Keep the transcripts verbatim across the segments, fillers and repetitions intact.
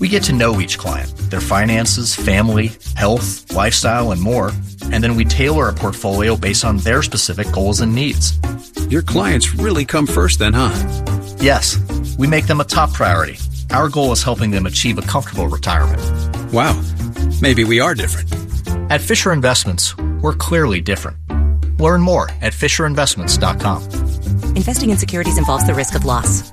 We get to know each client, their finances, family, health, lifestyle, and more, and then we tailor a portfolio based on their specific goals and needs. Your clients really come first then, huh? Yes, we make them a top priority. Our goal is helping them achieve a comfortable retirement. Wow, maybe we are different. At Fisher Investments, we're clearly different. Learn more at fisher investments dot com. Investing in securities involves the risk of loss.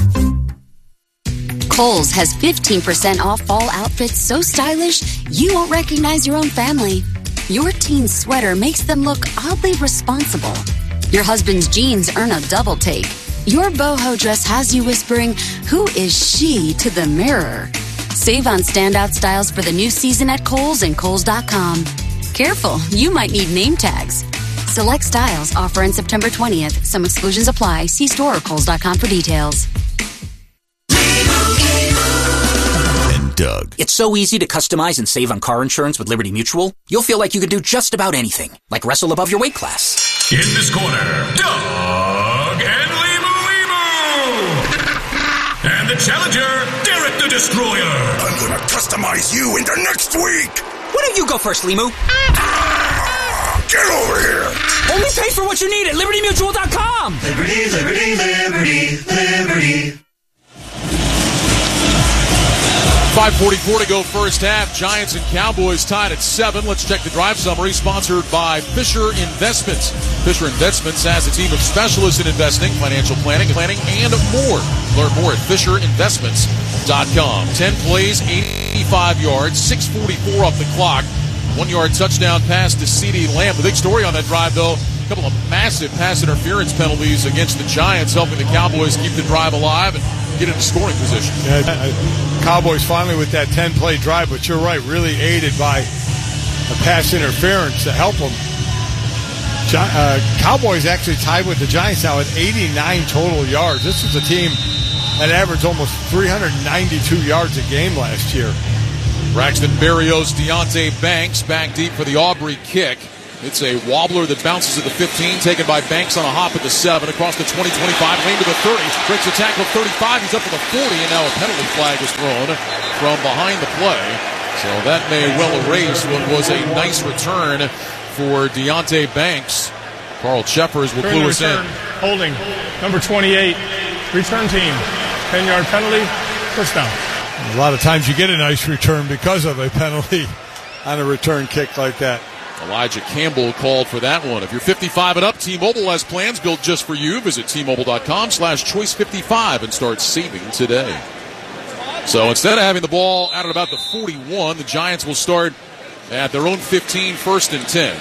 Kohl's has fifteen percent off fall outfits so stylish you won't recognize your own family. Your teen sweater makes them look oddly responsible. Your husband's jeans earn a double take. Your boho dress has you whispering, "Who is she?" to the mirror. Save on standout styles for the new season at Kohl's and Kohl's dot com. Careful, you might need name tags. Select styles offer on September twentieth. Some exclusions apply. See store or Kohl's dot com for details. And Doug. It's so easy to customize and save on car insurance with Liberty Mutual. You'll feel like you could do just about anything, like wrestle above your weight class. In this corner, Doug and Limu Limu. And the challenger, Derek the Destroyer. I'm gonna customize you into next week. Why don't you go first, Limu? Ah, get over here. Only pay for what you need at liberty mutual dot com. Liberty, liberty, liberty, liberty. five forty-four to go first half. Giants and Cowboys tied at seven. Let's check the drive summary, sponsored by Fisher Investments. Fisher Investments has a team of specialists in investing, financial planning, planning, and more. Learn more at fisher investments dot com. ten plays, eighty-five yards, six forty-four off the clock. One-yard touchdown pass to CeeDee Lamb. The big story on that drive, though, a couple of massive pass interference penalties against the Giants, helping the Cowboys keep the drive alive and get into scoring position. Yeah, Cowboys finally with that ten-play drive, but you're right, really aided by a pass interference to help them. Uh, Cowboys actually tied with the Giants now at eighty-nine total yards. This is a team that averaged almost three hundred ninety-two yards a game last year. Braxton Berrios, Deonte Banks back deep for the Aubrey kick. It's a wobbler that bounces at the fifteen, taken by Banks on a hop at the seven, across the twenty, twenty-five, lane to the thirty, breaks a tackle at thirty-five, he's up to the forty, and now a penalty flag is thrown from behind the play. So that may well erase what was a nice return for Deonte Banks. Carl Cheffers will clue us in. Holding, number twenty-eight, return team, ten-yard penalty, first down. A lot of times you get a nice return because of a penalty on a return kick like that. Elijah Campbell called for that one. If you're fifty-five and up, T-Mobile has plans built just for you. Visit T-Mobile.com slash choice 55 and start saving today. So instead of having the ball out at about the forty-one, the Giants will start at their own fifteen, first and ten.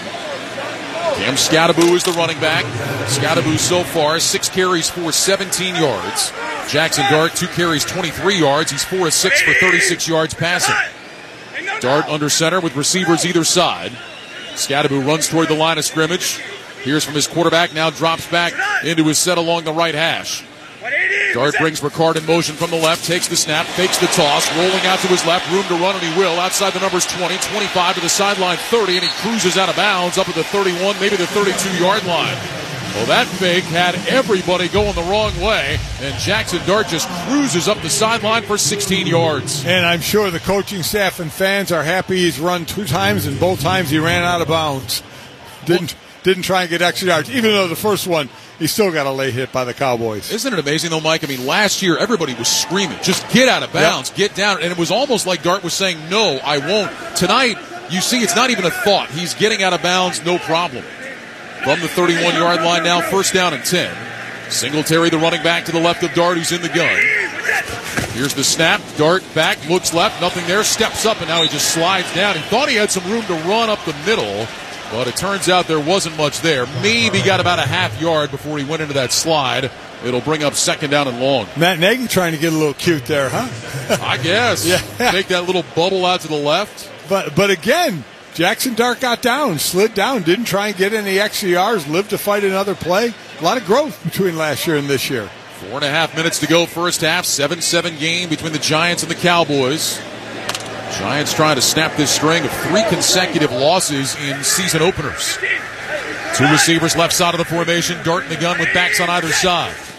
Cam Skattebo is the running back. Skattebo so far, six carries for seventeen yards. Jackson Dart, two carries, twenty-three yards. He's four of six for thirty-six yards passing. Dart under center with receivers either side. Skattebo runs toward the line of scrimmage. Hears from his quarterback, now drops back into his set along the right hash. Dart brings Ricard in motion from the left, takes the snap, fakes the toss, rolling out to his left, room to run, and he will. Outside the numbers twenty, twenty-five to the sideline thirty, and he cruises out of bounds up at the thirty-one, maybe the thirty-two-yard line. Well, that fake had everybody going the wrong way, and Jackson Dart just cruises up the sideline for sixteen yards. And I'm sure the coaching staff and fans are happy he's run two times, and both times he ran out of bounds. Didn't didn't try and get extra yards, even though the first one he still got a late hit by the Cowboys. Isn't it amazing, though, Mike? I mean, last year everybody was screaming, just get out of bounds, yep. Get down. And it was almost like Dart was saying, no, I won't. Tonight, you see it's not even a thought. He's getting out of bounds, no problem. From the thirty-one-yard line now, first down and ten. Singletary, the running back, to the left of Dart, who's in the gun. Here's the snap. Dart back, looks left, nothing there, steps up, and now he just slides down. He thought he had some room to run up the middle, but it turns out there wasn't much there. Maybe got about a half yard before he went into that slide. It'll bring up second down and long. Matt Nagy trying to get a little cute there, huh? I guess. Yeah. Take that little bubble out to the left. But but again, Jackson Dart got down, slid down, didn't try and get any extra yards, lived to fight another play. A lot of growth between last year and this year. Four and a half minutes to go first half. seven seven game between the Giants and the Cowboys. Giants trying to snap this string of three consecutive losses in season openers. Two receivers left side of the formation. Dart in the gun with backs on either side.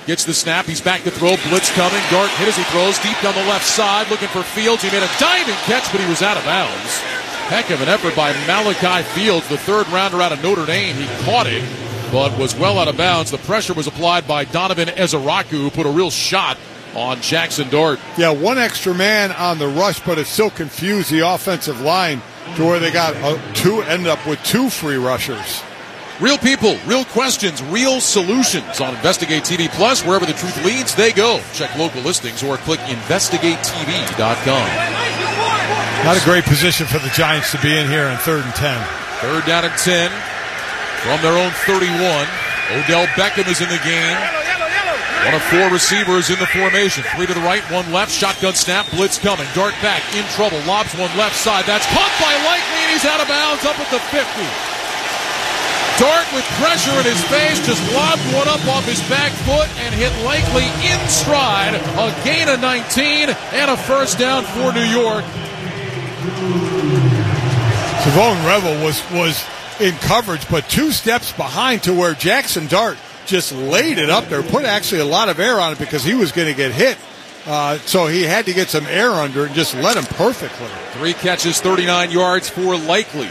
gets the snap. He's back to throw. Blitz coming. Dart hit as he throws deep down the left side, looking for Fields. He made a diving catch, but he was out of bounds. Heck of an effort by Malachi Fields, the third rounder out of Notre Dame. He caught it, but was well out of bounds. The pressure was applied by Donovan Ezeraku, who put a real shot on Jackson Dart. Yeah, one extra man on the rush, but it still confused the offensive line to where they got uh, two, ended up with two free rushers. Real people, real questions, real solutions on Investigate T V Plus. Wherever the truth leads, they go. Check local listings or click investigate t v dot com. Not a great position for the Giants to be in here on third and ten. Third down and ten from their own thirty-one. Odell Beckham is in the game. One of four receivers in the formation. Three to the right, one left. Shotgun snap, blitz coming. Dart back, in trouble. Lobs one left side. That's caught by Likely, and he's out of bounds up at the fifty. Dart with pressure in his face just lobbed one up off his back foot and hit Likely in stride. A gain of nineteen and a first down for New York. Savone Revel was, was in coverage, but two steps behind to where Jackson Dart just laid it up there, put actually a lot of air on it because he was going to get hit. Uh, so he had to get some air under it and just let him perfectly. Three catches, thirty-nine yards for Likely.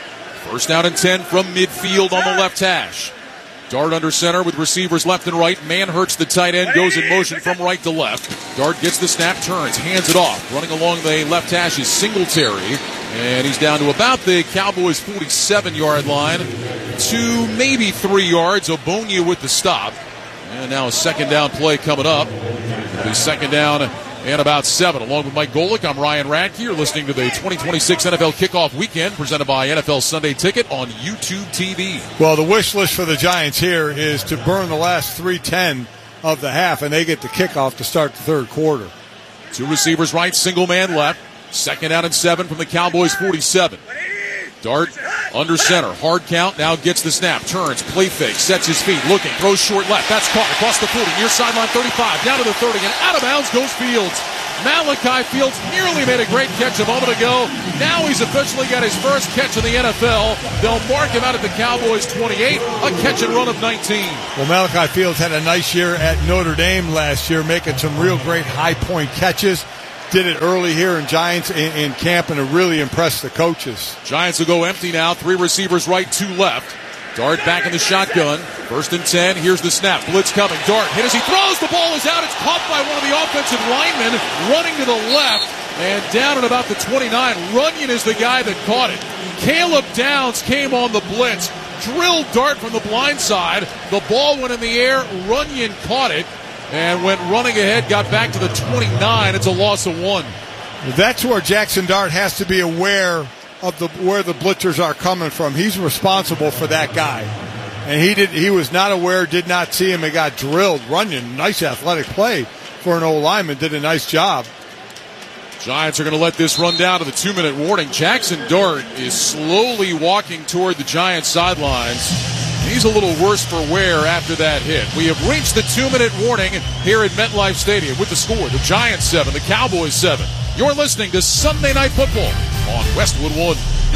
First down and ten from midfield on the left hash. Dart under center with receivers left and right. Manhurts, the tight end, goes in motion from right to left. Dart gets the snap, turns, hands it off. Running along the left hash is Singletary. And he's down to about the Cowboys' forty-seven-yard line. Two, maybe three yards. Obonia with the stop. And now a second down play coming up. It'll be second down and about seven. Along with Mike Golick, I'm Ryan Radke. You're listening to the twenty twenty-six N F L Kickoff Weekend presented by N F L Sunday Ticket on YouTube T V. Well, the wish list for the Giants here is to burn the last three ten of the half, and they get the kickoff to start the third quarter. Two receivers right, single man left. Second down and seven from the Cowboys' forty-seven. Dart under center, hard count, now gets the snap, turns, play fake, sets his feet, looking, throws short left, that's caught across the forty, near sideline thirty-five, down to the thirty, and out of bounds goes Fields. Malachi Fields nearly made a great catch a moment ago. Now he's officially got his first catch in the N F L. They'll mark him out at the Cowboys' twenty-eight, a catch and run of nineteen. Well, Malachi Fields had a nice year at Notre Dame last year, making some real great high-point catches. Did it early here in Giants in, in camp, and it really impressed the coaches. Giants will go empty now. Three receivers right, two left. Dart back in the shotgun. First and ten. Here's the snap. Blitz coming. Dart hit as he throws. The ball is out. It's caught by one of the offensive linemen running to the left and down at about the twenty-nine. Runyon is the guy that caught it. Caleb Downs came on the blitz. Drilled Dart from the blind side. The ball went in the air. Runyon caught it and went running ahead, got back to the twenty-nine. It's a loss of one. That's where Jackson Dart has to be aware of the where the blitzers are coming from. He's responsible for that guy. And he did. He was not aware, did not see him, and got drilled. Runyon, nice athletic play for an old lineman, did a nice job. Giants are going to let this run down to the two-minute warning. Jackson Dart is slowly walking toward the Giants sidelines. He's a little worse for wear after that hit. We have reached the two-minute warning here at MetLife Stadium with the score, the Giants seven, the Cowboys seven. You're listening to Sunday Night Football on Westwood One.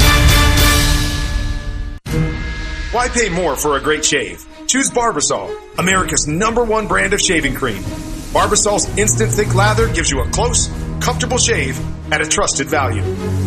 Why pay more for a great shave? Choose Barbasol, America's number one brand of shaving cream. Barbasol's instant thick lather gives you a close, comfortable shave at a trusted value.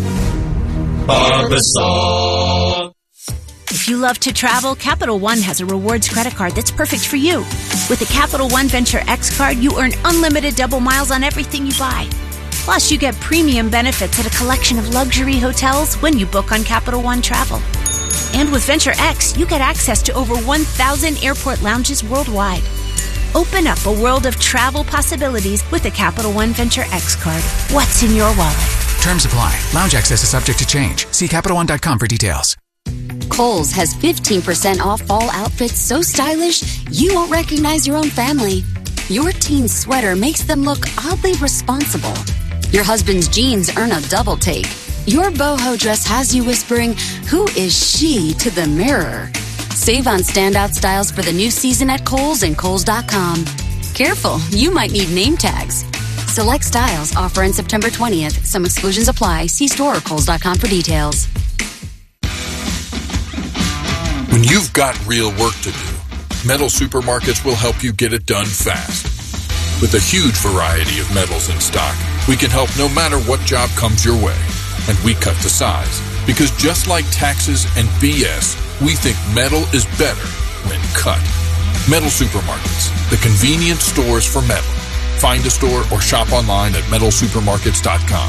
Barbasol. If you love to travel, Capital One has a rewards credit card that's perfect for you. With the Capital One Venture X card, you earn unlimited double miles on everything you buy. Plus, you get premium benefits at a collection of luxury hotels when you book on Capital One Travel. And with Venture X, you get access to over one thousand airport lounges worldwide. Open up a world of travel possibilities with the Capital One Venture X card. What's in your wallet? Terms apply. Lounge access is subject to change. See Capital One dot com for details. Kohl's has fifteen percent off fall outfits so stylish you won't recognize your own family. Your teen's sweater makes them look oddly responsible. Your husband's jeans earn a double take. Your boho dress has you whispering, "Who is she?" to the mirror. Save on standout styles for the new season at Kohl's and Kohl's dot com. Careful, you might need name tags. Select styles offer on September twentieth. Some exclusions apply. See store or Kohl's dot com for details. When you've got real work to do, Metal Supermarkets will help you get it done fast. With a huge variety of metals in stock, we can help no matter what job comes your way. And we cut the size. Because just like taxes and B S, we think metal is better when cut. Metal Supermarkets, the convenient stores for metal. Find a store or shop online at metal supermarkets dot com.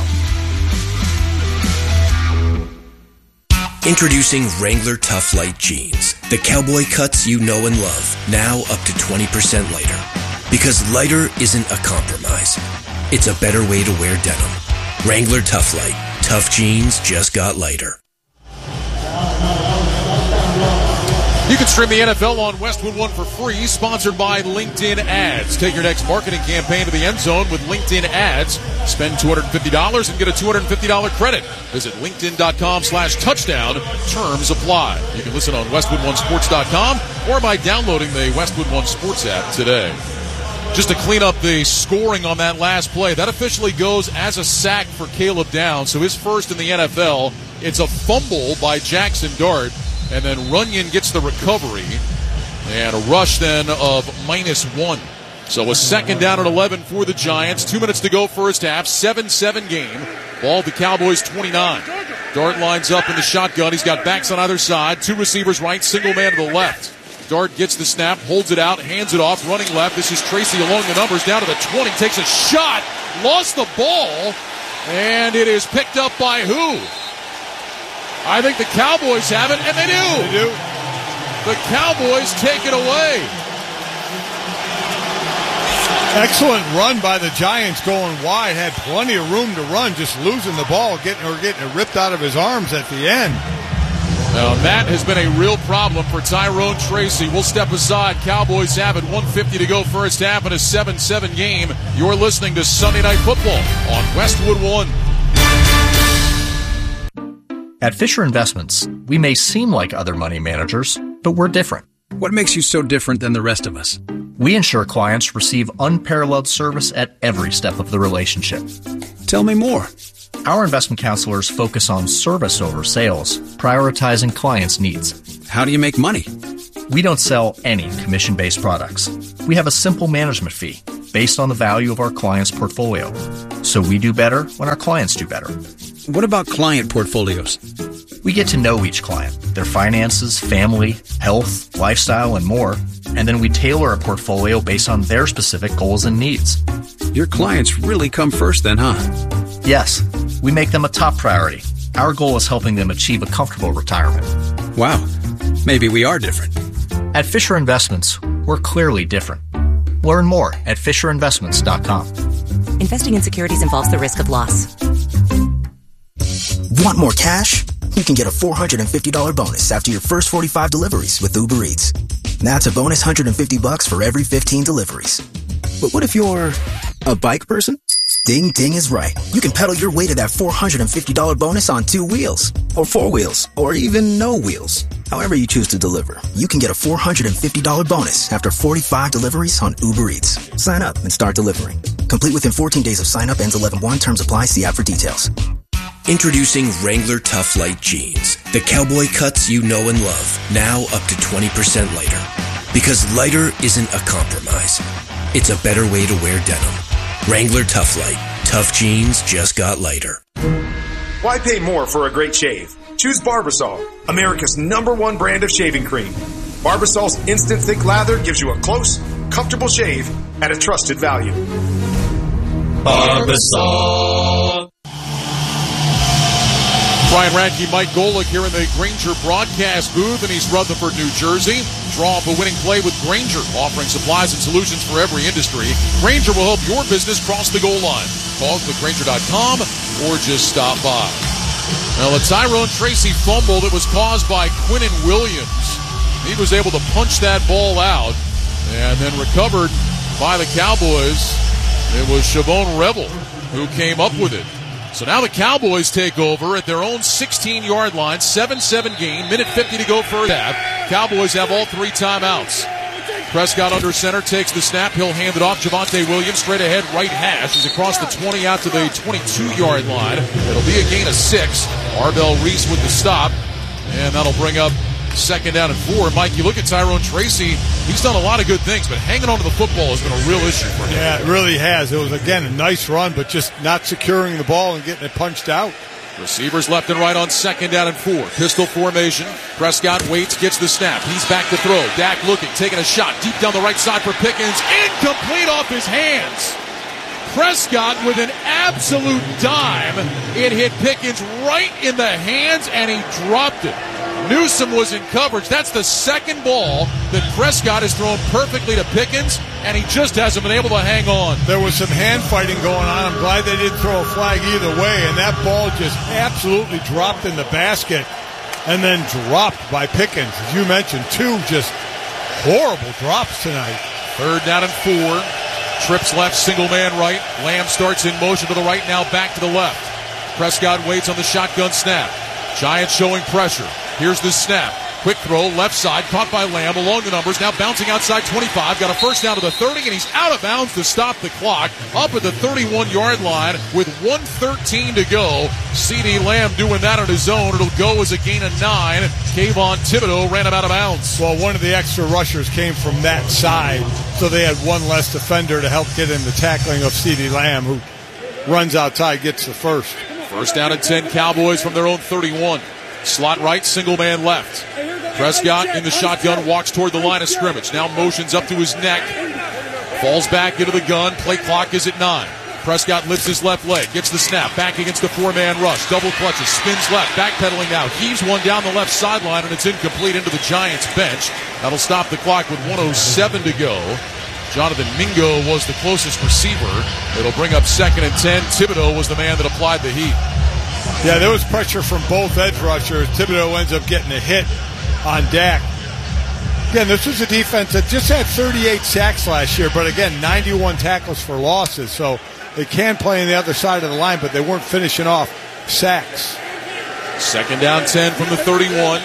Introducing Wrangler Tough Light Jeans. The cowboy cuts you know and love, now up to twenty percent lighter. Because lighter isn't a compromise. It's a better way to wear denim. Wrangler Tough Light. Tough jeans just got lighter. You can stream the N F L on Westwood One for free, sponsored by LinkedIn Ads. Take your next marketing campaign to the end zone with LinkedIn Ads. Spend two hundred fifty dollars and get a two hundred fifty dollars credit. Visit linkedin.com slash touchdown. Terms apply. You can listen on westwood one sports dot com or by downloading the Westwood One Sports app today. Just to clean up the scoring on that last play, that officially goes as a sack for Caleb Downs, so his first in the N F L. It's a fumble by Jackson Dart. And then Runyon gets the recovery. And a rush then of minus one. So a second down at eleven for the Giants. Two minutes to go first half. seven seven game. Ball at the Cowboys twenty-nine. Dart lines up in the shotgun. He's got backs on either side. Two receivers right, single man to the left. Dart gets the snap, holds it out, hands it off, running left. This is Tracy along the numbers, down to the twenty. Takes a shot. Lost the ball. And it is picked up by who? I think the Cowboys have it, and they do. They do. The Cowboys take it away. Excellent run by the Giants going wide. Had plenty of room to run, just losing the ball, getting or getting it ripped out of his arms at the end. Now, that has been a real problem for Tyrone Tracy. We'll step aside. Cowboys have it. one fifty to go first half in a seven seven game. You're listening to Sunday Night Football on Westwood One. At Fisher Investments, we may seem like other money managers, but we're different. What makes you so different than the rest of us? We ensure clients receive unparalleled service at every step of the relationship. Tell me more. Our investment counselors focus on service over sales, prioritizing clients' needs. How do you make money? We don't sell any commission-based products. We have a simple management fee based on the value of our clients' portfolio. So we do better when our clients do better. What about client portfolios? We get to know each client, their finances, family, health, lifestyle, and more, and then we tailor a portfolio based on their specific goals and needs. Your clients really come first then, huh? Yes, we make them a top priority. Our goal is helping them achieve a comfortable retirement. Wow, maybe we are different. At Fisher Investments, we're clearly different. Learn more at fisher investments dot com. Investing in securities involves the risk of loss. Want more cash? You can get a four hundred fifty dollars bonus after your first forty-five deliveries with Uber Eats. That's a bonus one hundred fifty bucks for every fifteen deliveries. But what if you're a bike person? Ding Ding is right. You can pedal your way to that four hundred fifty dollars bonus on two wheels, or four wheels, or even no wheels. However you choose to deliver, you can get a four hundred fifty dollars bonus after forty-five deliveries on Uber Eats. Sign up and start delivering. Complete within fourteen days of sign up, ends eleven one. Terms apply. See app for details. Introducing Wrangler Tough Light Jeans. The cowboy cuts you know and love, now up to twenty percent lighter. Because lighter isn't a compromise. It's a better way to wear denim. Wrangler Tough Light. Tough jeans just got lighter. Why pay more for a great shave? Choose Barbasol, America's number one brand of shaving cream. Barbasol's instant thick lather gives you a close, comfortable shave at a trusted value. Barbasol. Brian Radke, Mike Golick here in the Grainger broadcast booth in East Rutherford, New Jersey. Draw up a winning play with Grainger, offering supplies and solutions for every industry. Grainger will help your business cross the goal line. Call click grainger dot com or just stop by. Now, the Tyrone Tracy fumble that was caused by Quinnen Williams. He was able to punch that ball out and then recovered by the Cowboys. It was Shavon Revel who came up with it. So now the Cowboys take over at their own sixteen-yard line, seven seven game, minute fifty to go first half. Cowboys have all three timeouts. Prescott under center, takes the snap. He'll hand it off. Javonte Williams straight ahead, right hash. He's across the twenty out to the twenty-two-yard line. It'll be a gain of six. Arbel Reese with the stop. And that'll bring up Second down and four. Mike, you look at Tyrone Tracy, he's done a lot of good things, but hanging on to the football has been a real issue for him. Yeah, it really has. It was, again, a nice run, but just not securing the ball and getting it punched out. Receivers left and right on second down and four. Pistol formation. Prescott waits, gets the snap. He's back to throw. Dak looking, taking a shot deep down the right side for Pickens. Incomplete off his hands. Prescott with an absolute dime. It hit Pickens right in the hands, and he dropped it. Newsome was in coverage. That's the second ball that Prescott has thrown perfectly to Pickens, and he just hasn't been able to hang on. There was some hand fighting going on. I'm glad they didn't throw a flag either way, and that ball just absolutely dropped in the basket and then dropped by Pickens. As you mentioned, two just horrible drops tonight. Third down and four. Trips left, single man right. Lamb starts in motion to the right, now back to the left. Prescott waits on the shotgun snap. Giants showing pressure. Here's the snap. Quick throw, left side, caught by Lamb along the numbers, now bouncing outside twenty-five, got a first down to the thirty, and he's out of bounds to stop the clock, up at the thirty-one-yard line with one thirteen to go. CeeDee Lamb doing that on his own. It'll go as a gain of nine. Kayvon Thibodeau ran him out of bounds. Well, one of the extra rushers came from that side, so they had one less defender to help get in the tackling of CeeDee Lamb, who runs outside, gets the first. First down and ten, Cowboys from their own thirty-one. Slot right, single man left. Prescott in the shotgun, walks toward the line of scrimmage. Now motions up to his neck. Falls back into the gun. Play clock is at nine. Prescott lifts his left leg, gets the snap, back against the four-man rush. Double clutches, spins left, backpedaling now. Heaves one down the left sideline, and it's incomplete into the Giants bench. That'll stop the clock with one oh seven to go. Jonathan Mingo was the closest receiver. It'll bring up second and ten. Thibodeau was the man that applied the heat. Yeah, there was pressure from both edge rushers. Thibodeau ends up getting a hit on Dak. Again, this was a defense that just had thirty-eight sacks last year, but again, ninety-one tackles for losses. So they can play on the other side of the line, but they weren't finishing off sacks. Second down ten from the thirty-one.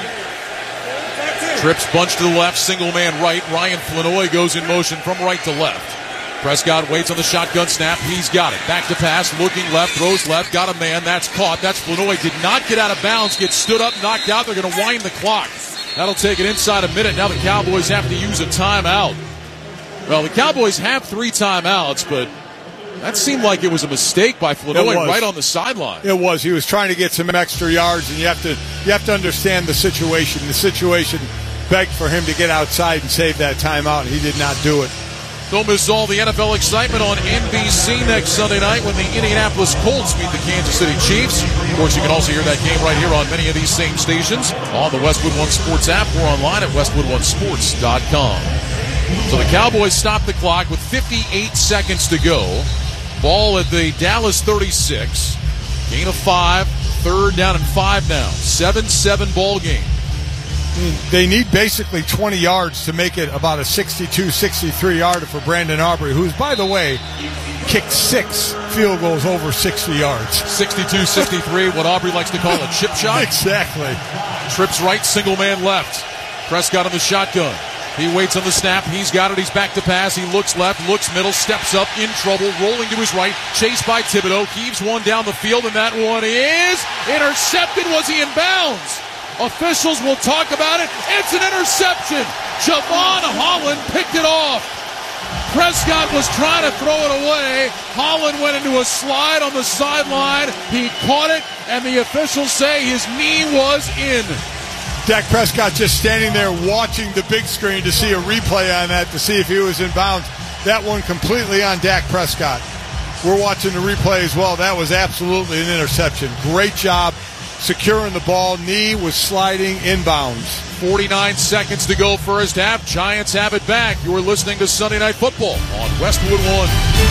Trips bunch to the left, single man right. Ryan Flanoy goes in motion from right to left. Prescott waits on the shotgun snap. He's got it. Back to pass, looking left, throws left, got a man. That's caught. That's Flanoy. Did not get out of bounds, gets stood up, knocked out. They're going to wind the clock. That'll take it inside a minute. Now the Cowboys have to use a timeout. Well, the Cowboys have three timeouts, but that seemed like it was a mistake by Flanoy right on the sideline. It was. He was trying to get some extra yards, and you have to you have to understand the situation. The situation begged for him to get outside and save that timeout, and he did not do it. Don't miss all the N F L excitement on N B C next Sunday night when the Indianapolis Colts meet the Kansas City Chiefs. Of course, you can also hear that game right here on many of these same stations on the Westwood One Sports app or online at westwood one sports dot com. So the Cowboys stop the clock with fifty-eight seconds to go. Ball at the Dallas thirty-six. Gain of five. Third down and five now. seven seven ball game. They need basically twenty yards to make it about a sixty-two sixty-three yarder for Brandon Aubrey, who's, by the way, kicked six field goals over sixty yards. sixty-two sixty-three, what Aubrey likes to call a chip shot. Exactly. Trips right, single man left. Prescott on the shotgun. He waits on the snap. He's got it. He's back to pass. He looks left, looks middle, steps up, in trouble, rolling to his right. Chased by Thibodeau. Heaves one down the field, and that one is intercepted. Was he in bounds? Officials will talk about it. It's an interception. Javon Holland picked it off. Prescott was trying to throw it away. Holland went into a slide on the sideline. He caught it, and the officials say his knee was in. Dak Prescott just standing there watching the big screen to see a replay on that to see if he was in bounds. That one completely on Dak Prescott. We're watching the replay as well. That was absolutely an interception. Great job securing the ball. Knee was sliding inbounds. forty-nine seconds to go first half. Giants have it back. You're listening to Sunday Night Football on Westwood One.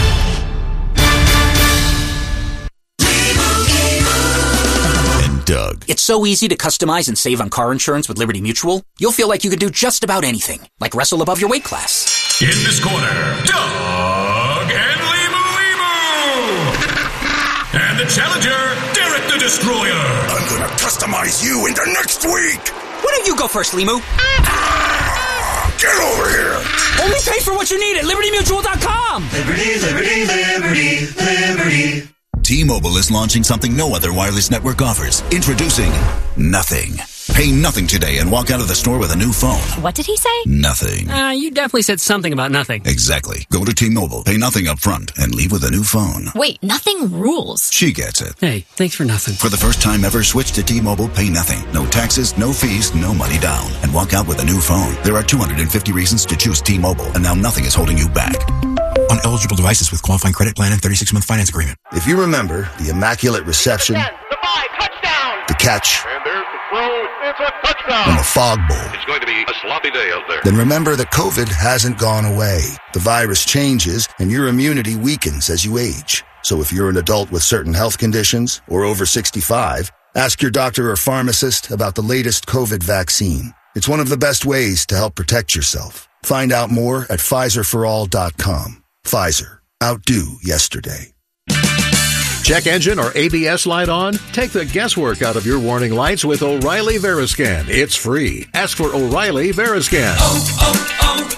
And Doug. It's so easy to customize and save on car insurance with Liberty Mutual. You'll feel like you could do just about anything, like wrestle above your weight class. In this corner, Doug and Limu Limu. And the challenger, Derek the Destroyer. I'm gonna customize you into next week. Why don't you go first, Limu? Get over here. Only pay for what you need at liberty mutual dot com. Liberty, liberty, liberty, liberty. T-Mobile is launching something no other wireless network offers. Introducing Nothing. Pay nothing today and walk out of the store with a new phone. What did he say? Nothing. Uh, you definitely said something about nothing. Exactly. Go to T-Mobile, pay nothing up front, and leave with a new phone. Wait, nothing rules. She gets it. Hey, thanks for nothing. For the first time ever, switch to T-Mobile, pay nothing. No taxes, no fees, no money down. And walk out with a new phone. There are two hundred fifty reasons to choose T-Mobile, and now nothing is holding you back. On eligible devices with qualifying credit plan and thirty-six month finance agreement. If you remember the immaculate reception, the catch, and there's the throw. It's a touchdown. and the fog bowl, It's going to be a sloppy day out there. then remember that COVID hasn't gone away. The virus changes and your immunity weakens as you age. So if you're an adult with certain health conditions or over sixty-five, ask your doctor or pharmacist about the latest COVID vaccine. It's one of the best ways to help protect yourself. Find out more at Pfizer for all dot com. Pfizer. Outdo yesterday. Check engine or A B S light on? Take the guesswork out of your warning lights with O'Reilly Veriscan. It's free. Ask for O'Reilly Veriscan. Oh,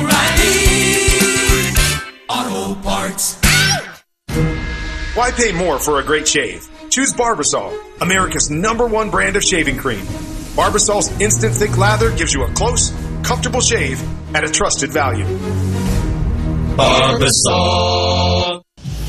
oh, oh, O'Reilly Auto Parts. Why pay more for a great shave? Choose Barbasol, America's number one brand of shaving cream. Barbasol's instant thick lather gives you a close, comfortable shave at a trusted value. Barbasol.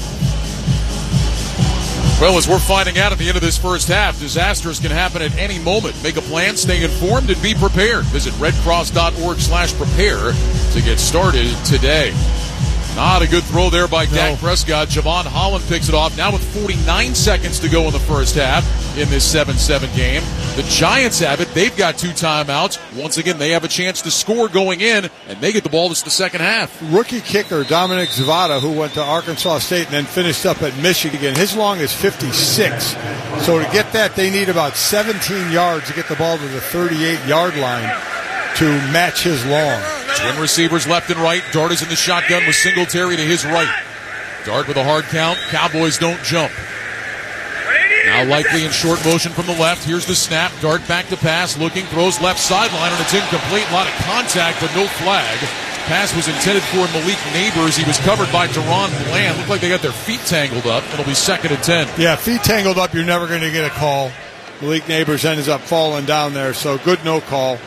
Well, as we're finding out at the end of this first half, disasters can happen at any moment. Make a plan, stay informed, and be prepared. Visit redcross.org slash prepare to get started today. Not a good throw there by no. Dak Prescott. Javon Holland picks it off now with forty-nine seconds to go in the first half in this seven seven game. The Giants have it. They've got two timeouts. Once again, they have a chance to score going in, and they get the ball just the second half. Rookie kicker Dominic Zavada, who went to Arkansas State and then finished up at Michigan, his long is fifty-six. So to get that, they need about seventeen yards to get the ball to the thirty-eight-yard line to match his long. Twin receivers left and right. Dart is in the shotgun with Singletary to his right. Dart with a hard count. Cowboys don't jump. Now likely in short motion from the left. Here's the snap. Dart back to pass. Looking. Throws left sideline and it's incomplete. A lot of contact but no flag. Pass was intended for Malik Neighbors. He was covered by Deron Bland. Looked like they got their feet tangled up. It'll be second and ten. Yeah, feet tangled up, you're never going to get a call. Malik Neighbors ends up falling down there, so good no call.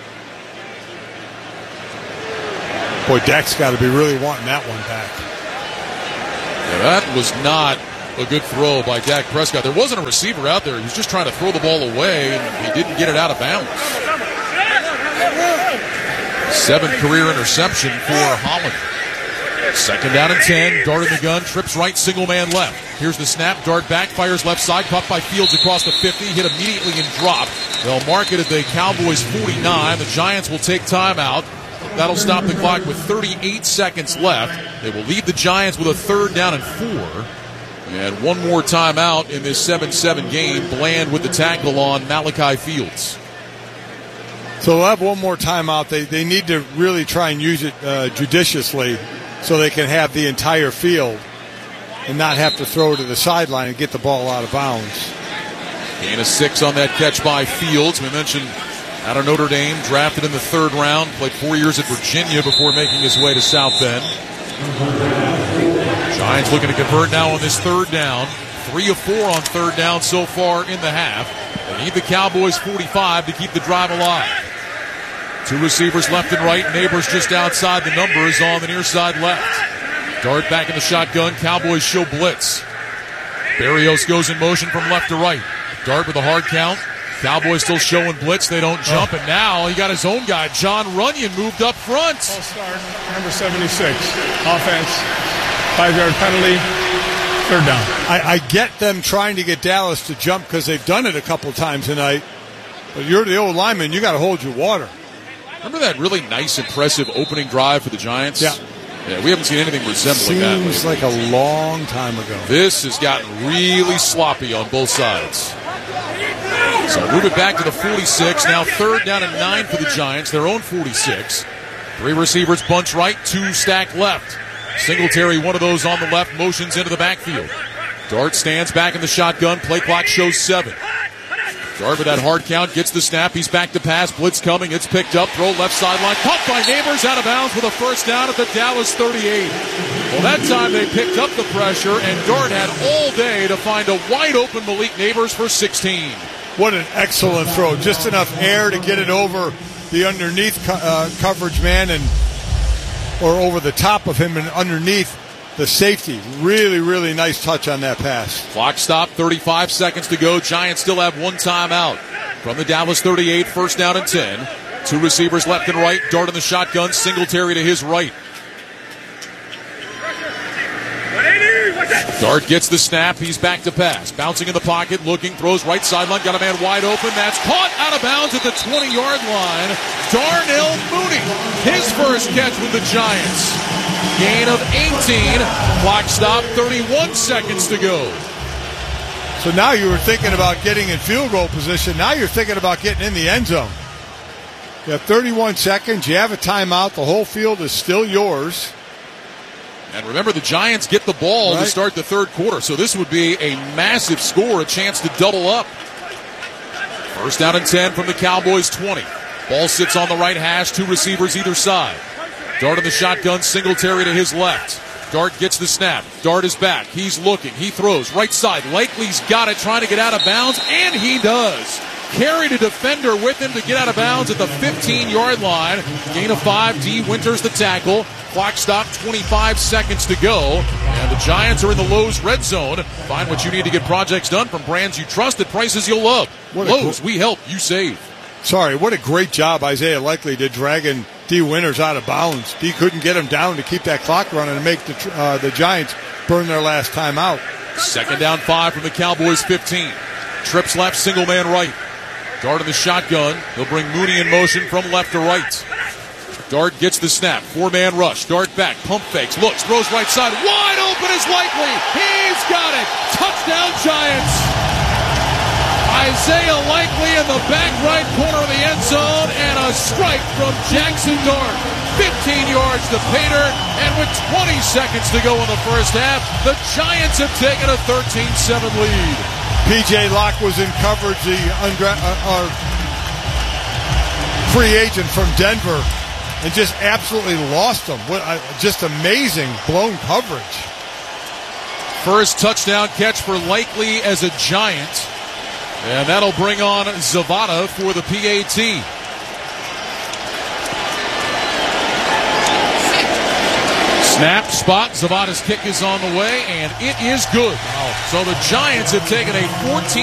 Boy, Dak's got to be really wanting that one back. Yeah, that was not a good throw by Dak Prescott. There wasn't a receiver out there. He was just trying to throw the ball away, and he didn't get it out of bounds. Seventh career interception for Holland. Second down and ten. Dart in the gun. Trips right, single man left. Here's the snap. Dart back, fires left side. Caught by Fields across the fifty. Hit immediately and dropped. They'll mark it at the Cowboys forty-nine. The Giants will take timeout. That'll stop the clock with thirty-eight seconds left. They will lead the Giants with a third down and four. And one more timeout in this seven seven game. Bland with the tackle on Malachi Fields. So they'll have one more timeout. They they need to really try and use it uh, judiciously so they can have the entire field and not have to throw to the sideline and get the ball out of bounds. Gain of six on that catch by Fields. We mentioned out of Notre Dame, drafted in the third round, played four years at Virginia before making his way to South Bend. Giants looking to convert now on this third down. Three of four on third down so far in the half. They need the Cowboys forty-five to keep the drive alive. Two receivers left and right. Neighbors just outside the numbers on the near side left. Dart back in the shotgun. Cowboys show blitz. Berrios goes in motion from left to right. Dart with a hard count. Cowboys still showing blitz. They don't jump. And now he got his own guy. John Runyon moved up front. False start, number seventy-six. Offense. Five-yard penalty. Third down. I, I get them trying to get Dallas to jump because they've done it a couple times tonight. But you're the old lineman. You got to hold your water. Remember that really nice, impressive opening drive for the Giants? Yeah. Yeah, we haven't seen anything resembling Seems that. Seems like a long time ago. This has gotten really sloppy on both sides. So move it back to the forty-six. Now third down and nine for the Giants. Their own forty-six. Three receivers bunch right, two stack left. Singletary, one of those on the left, motions into the backfield. Dart stands back in the shotgun. Play clock shows seven. Dart with that hard count, gets the snap. He's back to pass. Blitz coming. It's picked up. Throw left sideline. Caught by Neighbors out of bounds with a first down at the Dallas thirty-eight. Well, that time they picked up the pressure, and Dart had all day to find a wide open Malik Neighbors for sixteen. What an excellent throw. Just enough air to get it over the underneath co- uh, coverage man and or over the top of him and underneath the safety. Really, really nice touch on that pass. Clock stop, thirty-five seconds to go. Giants still have one timeout. From the Dallas thirty-eight, first down and ten. Two receivers left and right. Dart in the shotgun. Singletary to his right. Dart gets the snap. He's back to pass. Bouncing in the pocket, looking, throws right sideline. Got a man wide open. That's caught out of bounds at the twenty-yard line. Darnell Mooney, his first catch with the Giants. Gain of eighteen. Clock stop, thirty-one seconds to go. So now you were thinking about getting in field goal position. Now you're thinking about getting in the end zone. You have thirty-one seconds. You have a timeout. The whole field is still yours. And remember, the Giants get the ball right to start the third quarter, so this would be a massive score, a chance to double up. First down and ten from the Cowboys' twenty. Ball sits on the right hash, two receivers either side. Dart in the shotgun, Singletary to his left. Dart gets the snap. Dart is back. He's looking. He throws right side. Likely's got it, trying to get out of bounds, and he does. Carried a defender with him to get out of bounds at the fifteen-yard line. Gain of five. D. Winters the tackle. Clock stop, twenty-five seconds to go. And the Giants are in the Lowe's red zone. Find what you need to get projects done from brands you trust at prices you'll love. Lowe's, we help, you save. Sorry, what a great job Isaiah Likely did dragging D. Winters out of bounds. D couldn't get him down to keep that clock running and make the, uh, the Giants burn their last time out. Second down five from the Cowboys' fifteen. Trips left, single man right. Dart in the shotgun. He'll bring Mooney in motion from left to right. Dart gets the snap. Four-man rush. Dart back. Pump fakes. Looks. Throws right side. Wide open is Likely. He's got it. Touchdown Giants. Isaiah Likely in the back right corner of the end zone. And a strike from Jackson Dart. fifteen yards to Pater. And with twenty seconds to go in the first half, the Giants have taken a thirteen seven lead. P J Locke was in coverage, the undra- uh, uh, free agent from Denver, and just absolutely lost him. What, uh, just amazing blown coverage. First touchdown catch for Likely as a Giant. And that'll bring on Zavada for the P A T. Snap, spot, Zavada's kick is on the way, and it is good. So the Giants have taken a fourteen